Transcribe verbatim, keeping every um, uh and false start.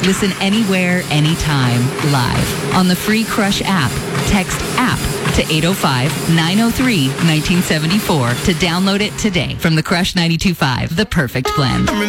Listen anywhere, anytime, live on the free Crush app. Text app to eight oh five, nine oh three, nineteen seventy-four to download it today from the Crush ninety-two point five, the perfect blend.